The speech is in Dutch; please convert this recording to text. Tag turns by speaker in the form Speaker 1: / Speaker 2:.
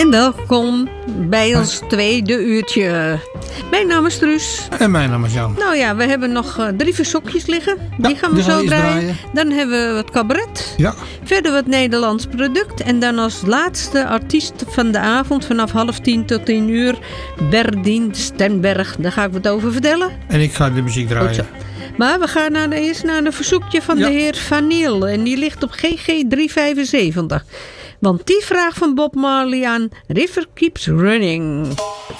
Speaker 1: En welkom bij ons tweede uurtje. Mijn naam is Truus.
Speaker 2: En mijn naam is Jan.
Speaker 1: Nou ja, we hebben nog 3 verzoekjes liggen. Die gaan we zo draaien. Dan hebben we wat cabaret.
Speaker 2: Ja.
Speaker 1: Verder wat Nederlands product. En dan als laatste artiest van de avond vanaf 9:30 tot 10:00. Berdien Stenberg. Daar ga ik wat over vertellen.
Speaker 2: En ik ga de muziek draaien.
Speaker 1: Maar we gaan eerst naar een verzoekje van de heer Van Niel. En die ligt op GG 375. Want die vraagt van Bob Marley aan River Keeps Running.